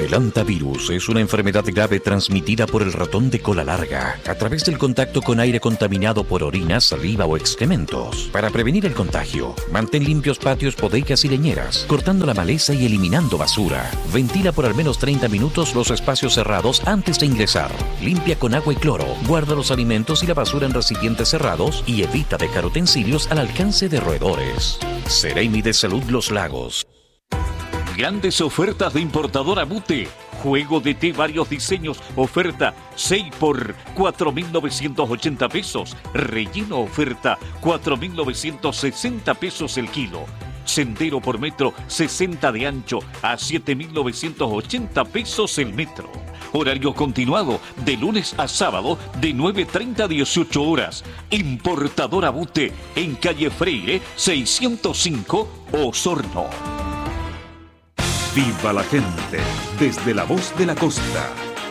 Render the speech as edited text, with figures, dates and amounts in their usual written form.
El hantavirus es una enfermedad grave transmitida por el ratón de cola larga a través del contacto con aire contaminado por orina, saliva o excrementos. Para prevenir el contagio, mantén limpios patios, bodegas y leñeras, cortando la maleza y eliminando basura. Ventila por al menos 30 minutos los espacios cerrados antes de ingresar. Limpia con agua y cloro. Guarda los alimentos y la basura en recipientes cerrados y evita dejar utensilios al alcance de roedores. Seremi de Salud Los Lagos. Grandes ofertas de importadora Bute. Juego de té, varios diseños. Oferta 6 por 4.980 pesos. Relleno oferta 4.960 pesos el kilo. Sendero por metro 60 de ancho a 7.980 pesos el metro. Horario continuado de lunes a sábado de 9:30 a 18 horas. Importadora Bute en calle Freire 605 Osorno. Viva la gente desde la voz de la costa.